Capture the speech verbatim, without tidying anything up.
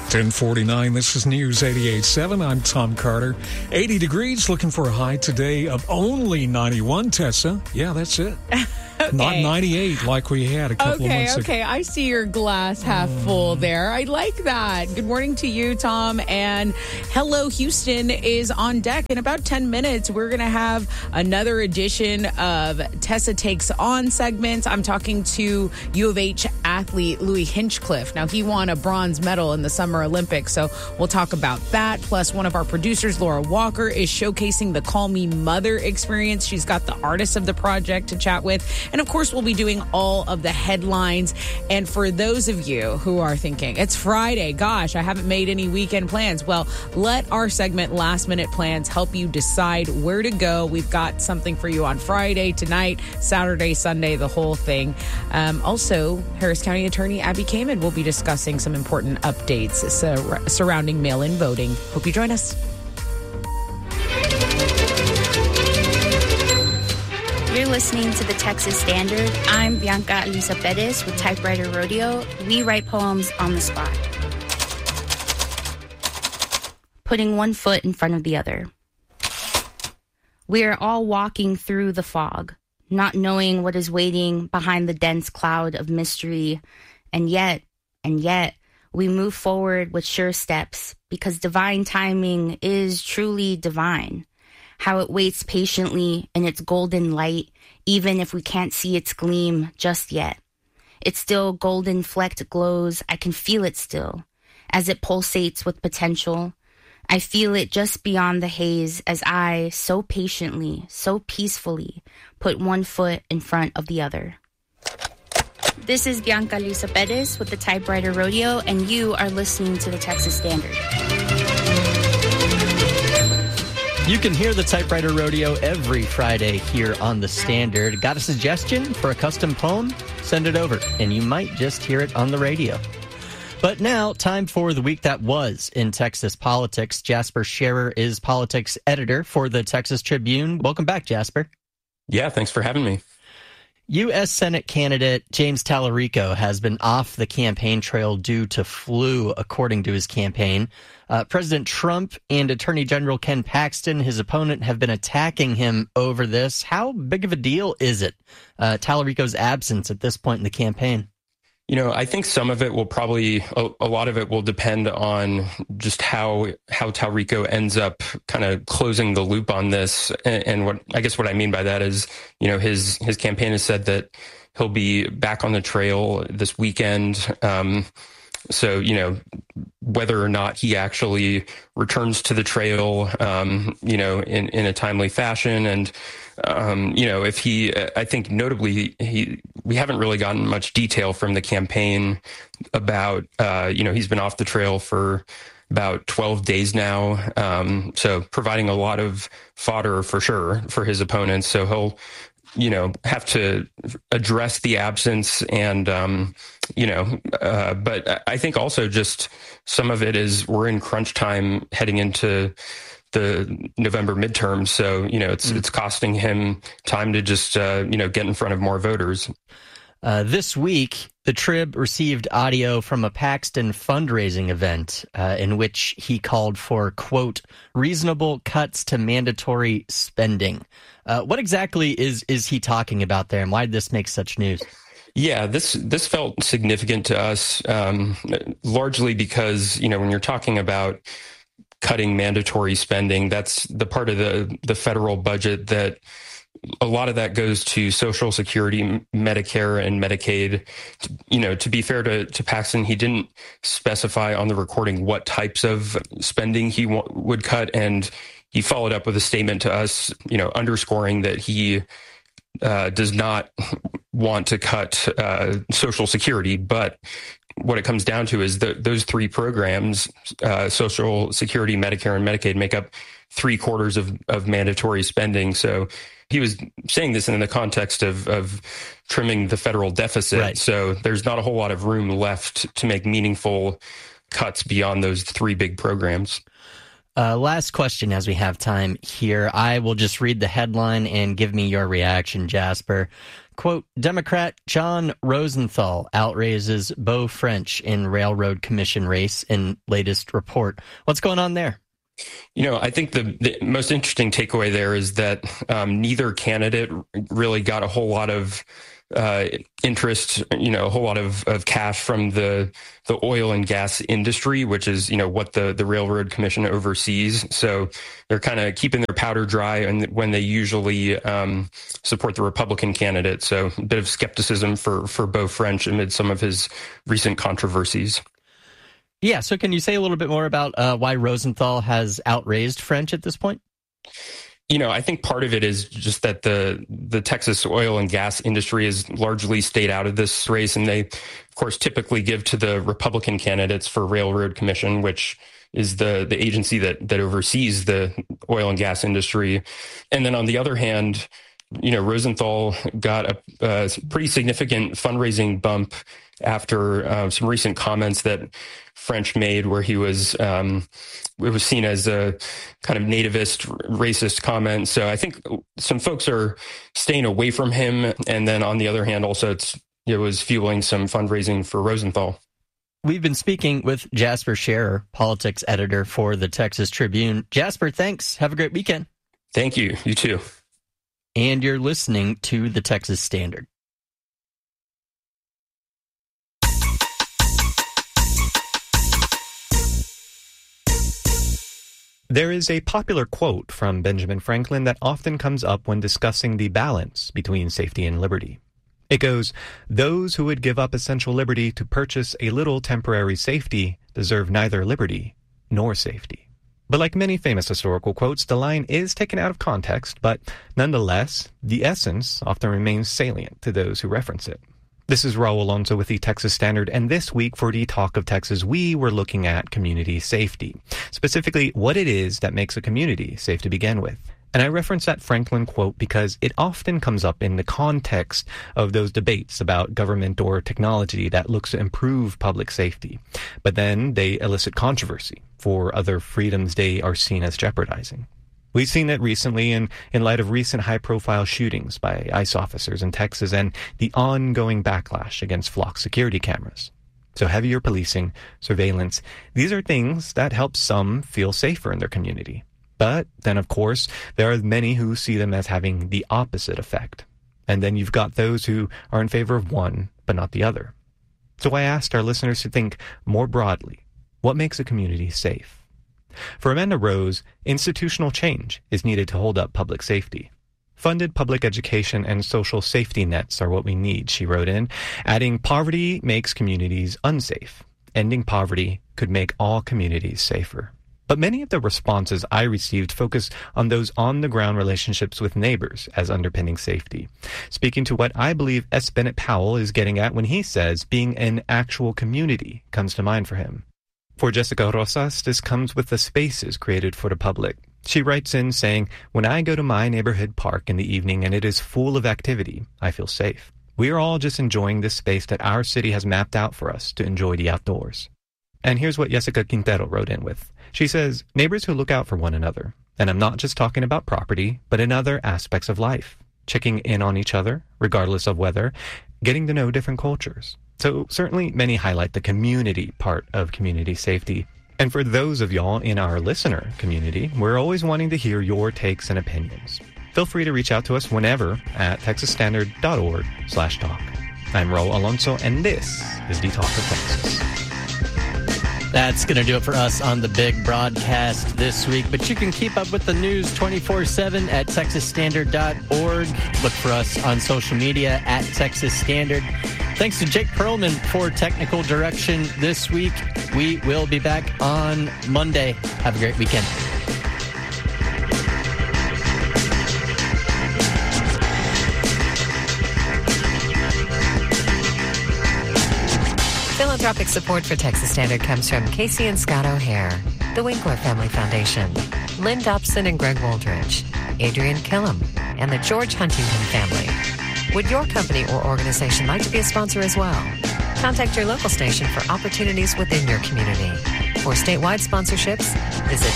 ten forty-nine, this is News eighty-eight point seven. I'm Tom Carter. eighty degrees, looking for a high today of only ninety-one, Tessa. Yeah, that's it. Okay. Not ninety-eight like we had a couple okay, of months ago. Okay, okay. I see your glass half full there. I like that. Good morning to you, Tom. And Hello Houston is on deck. In about ten minutes, we're going to have another edition of Tessa Takes On segments. I'm talking to U of H athlete Louis Hinchcliffe. Now, he won a bronze medal in the Summer Olympics, so we'll talk about that. Plus, one of our producers, Laura Walker, is showcasing the Call Me Mother experience. She's got the artist of the project to chat with. And of course, we'll be doing all of the headlines. And for those of you who are thinking, it's Friday, gosh, I haven't made any weekend plans. Well, let our segment Last Minute Plans help you decide where to go. We've got something for you on Friday, tonight, Saturday, Sunday, the whole thing. Um, also, Harris County Attorney Abby Kamen will be discussing some important updates sur- surrounding mail-in voting. Hope you join us. You're listening to the Texas Standard. I'm Bianca Elisa Perez with Typewriter Rodeo. We write poems on the spot, putting one foot in front of the other. We are all walking through the fog, not knowing what is waiting behind the dense cloud of mystery. And yet, and yet, we move forward with sure steps because divine timing is truly divine. How it waits patiently in its golden light, even if we can't see its gleam just yet. Its still golden flecked glows, I can feel it still, as it pulsates with potential. I feel it just beyond the haze as I, so patiently, so peacefully, put one foot in front of the other. This is Bianca Luisa Perez with the Typewriter Rodeo, and you are listening to the Texas Standard. You can hear the Typewriter Rodeo every Friday here on The Standard. Got a suggestion for a custom poem? Send it over, and you might just hear it on the radio. But now, time for the week that was in Texas politics. Jasper Scherer is politics editor for the Texas Tribune. Welcome back, Jasper. Yeah, thanks for having me. U S Senate candidate James Tallarico has been off the campaign trail due to flu, according to his campaign. Uh, President Trump and Attorney General Ken Paxton, his opponent, have been attacking him over this. How big of a deal is it, uh, Tallarico's absence at this point in the campaign? You know, I think some of it will probably, a, a lot of it will depend on just how how Tallarico ends up kind of closing the loop on this. And, and what I guess what I mean by that is, you know, his his campaign has said that he'll be back on the trail this weekend. Um, so, you know, whether or not he actually returns to the trail, um, you know, in, in a timely fashion. And, um, you know, if he, I think notably, he, we haven't really gotten much detail from the campaign about, uh, you know, he's been off the trail for about twelve days now. Um, so providing a lot of fodder for sure for his opponents. So he'll, you know, have to address the absence and, um, you know, uh, but I think also just some of it is we're in crunch time heading into the November midterms. So, you know, it's, mm. it's costing him time to just, uh, you know, get in front of more voters. Uh, this week, the Trib received audio from a Paxton fundraising event uh, in which he called for, quote, reasonable cuts to mandatory spending. Uh, what exactly is is he talking about there, and why did this make such news? Yeah, this this felt significant to us, um, largely because, you know, when you're talking about cutting mandatory spending, that's the part of the, the federal budget that a lot of that goes to Social Security, Medicare, and Medicaid. You know, to be fair to, to Paxton, he didn't specify on the recording what types of spending he w- would cut, and he followed up with a statement to us, you know, underscoring that he uh, does not want to cut uh, Social Security, but what it comes down to is that those three programs, uh, Social Security, Medicare, and Medicaid, make up three quarters of, of mandatory spending. So he was saying this in the context of, of trimming the federal deficit. Right. So there's not a whole lot of room left to make meaningful cuts beyond those three big programs. Uh, last question as we have time here. I will just read the headline and give me your reaction, Jasper. Quote, Democrat John Rosenthal outraises Beau French in Railroad Commission race in latest report. What's going on there? You know, I think the, the most interesting takeaway there is that um, neither candidate really got a whole lot of uh, interest, you know, a whole lot of, of cash from the the oil and gas industry, which is, you know, what the, the Railroad Commission oversees. So they're kind of keeping their powder dry and when they usually um, support the Republican candidate. So a bit of skepticism for, for Beau French amid some of his recent controversies. Yeah, so can you say a little bit more about uh, why Rosenthal has outraised French at this point? You know, I think part of it is just that the the Texas oil and gas industry has largely stayed out of this race, and they, of course, typically give to the Republican candidates for Railroad Commission, which is the the agency that that oversees the oil and gas industry. And then on the other hand, you know, Rosenthal got a, a pretty significant fundraising bump after uh, some recent comments that French made where he was, um, it was seen as a kind of nativist, racist comment. So I think some folks are staying away from him. And then on the other hand, also it's, it was fueling some fundraising for Rosenthal. We've been speaking with Jasper Scherer, politics editor for the Texas Tribune. Jasper, thanks. Have a great weekend. Thank you. You too. And you're listening to the Texas Standard. There is a popular quote from Benjamin Franklin that often comes up when discussing the balance between safety and liberty. It goes, "Those who would give up essential liberty to purchase a little temporary safety deserve neither liberty nor safety." But like many famous historical quotes, the line is taken out of context, but nonetheless, the essence often remains salient to those who reference it. This is Raul Alonso with the Texas Standard, and this week for the Talk of Texas, we were looking at community safety, specifically what it is that makes a community safe to begin with. And I reference that Franklin quote because it often comes up in the context of those debates about government or technology that looks to improve public safety. But then they elicit controversy for other freedoms they are seen as jeopardizing. We've seen it recently in, in light of recent high-profile shootings by ICE officers in Texas and the ongoing backlash against flock security cameras. So heavier policing, surveillance, these are things that help some feel safer in their community. But then, of course, there are many who see them as having the opposite effect. And then you've got those who are in favor of one, but not the other. So I asked our listeners to think more broadly, what makes a community safe? For Amanda Rose, institutional change is needed to hold up public safety. Funded public education and social safety nets are what we need, she wrote in, adding poverty makes communities unsafe. Ending poverty could make all communities safer. But many of the responses I received focus on those on-the-ground relationships with neighbors as underpinning safety, speaking to what I believe S. Bennett Powell is getting at when he says being an actual community comes to mind for him. For Jessica Rosas, this comes with the spaces created for the public. She writes in saying, "When I go to my neighborhood park in the evening and it is full of activity, I feel safe. We are all just enjoying this space that our city has mapped out for us to enjoy the outdoors." And here's what Jessica Quintero wrote in with. She says, "Neighbors who look out for one another. And I'm not just talking about property, but in other aspects of life. Checking in on each other, regardless of weather, getting to know different cultures." So certainly many highlight the community part of community safety. And for those of y'all in our listener community, we're always wanting to hear your takes and opinions. Feel free to reach out to us whenever at texasstandard.org slash talk. I'm Raul Alonso, and this is the Talk of Texas. That's going to do it for us on the big broadcast this week. But you can keep up with the news twenty-four seven at texas standard dot org. Look for us on social media at Texas Standard. Thanks to Jake Perlman for technical direction this week. We will be back on Monday. Have a great weekend. Philanthropic support for Texas Standard comes from Casey and Scott O'Hare, the Winkler Family Foundation, Lynn Dobson and Greg Waldridge, Adrian Killam, and the George Huntington family. Would your company or organization like to be a sponsor as well? Contact your local station for opportunities within your community. For statewide sponsorships, visit